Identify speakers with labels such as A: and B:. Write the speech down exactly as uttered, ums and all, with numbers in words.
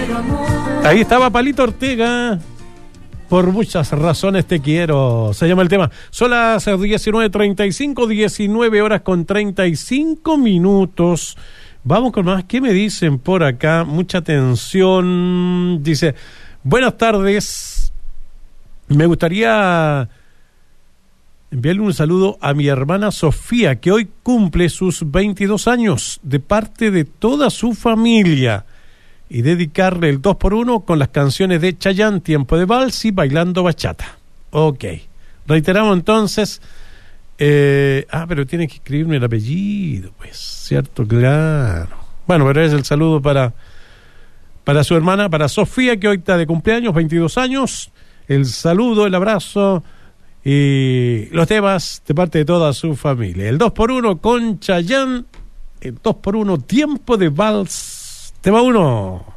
A: Ahí estaba Palito Ortega. Por muchas razones te quiero. Se llama el tema. Son las diecinueve treinta y cinco, diecinueve horas con treinta y cinco minutos. Vamos con más. ¿Qué me dicen por acá? Mucha atención. Dice, buenas tardes. Me gustaría enviarle un saludo a mi hermana Sofía, que hoy cumple sus veintidós años, de parte de toda su familia. Y dedicarle el dos por uno con las canciones de Chayanne, Tiempo de Vals y Bailando Bachata. Ok. Reiteramos entonces. Eh, ah, pero tiene que escribirme el apellido, pues, ¿cierto? Claro. Bueno, pero es el saludo para, para su hermana, para Sofía, que hoy está de cumpleaños, veintidós años. El saludo, el abrazo y los temas de parte de toda su familia. El dos por uno con Chayanne, el dos por uno Tiempo de Vals. Tema uno.